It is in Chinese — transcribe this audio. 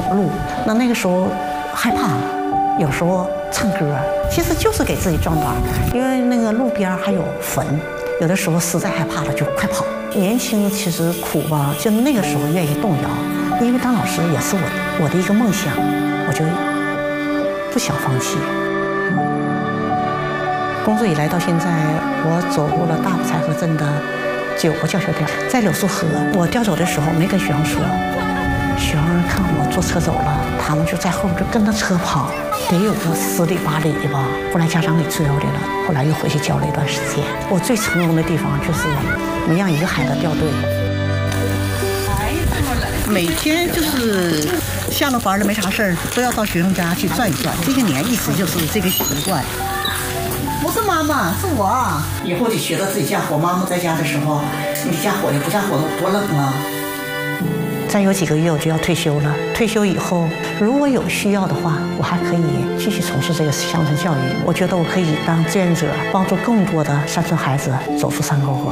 路。那个时候害怕，有时候唱歌，其实就是给自己壮胆，因为那个路边还有坟，有的时候实在害怕了就快跑。年轻其实苦吧，就那个时候愿意动摇，因为当老师也是我的一个梦想，我就不想放弃。工作以来到现在，我走过了大埔财河镇的9个教学点，在柳树河，我调走的时候没跟学生说，学生看我坐车走了，他们就在后面就跟着车跑，得有个10里8里吧。后来家长给追回来了，后来又回去教了一段时间。我最成功的地方就是没让一个孩子掉队。每天就是下了班了没啥事儿，都要到学生家去转一转。这些年一直就是这个习惯。不是妈妈，是我。以后得学着自己家伙。妈妈在家的时候，你家伙也不家伙多冷啊。再有几个月我就要退休了。退休以后，如果有需要的话，我还可以继续从事这个乡村教育。我觉得我可以当志愿者，帮助更多的山村孩子走出山沟沟。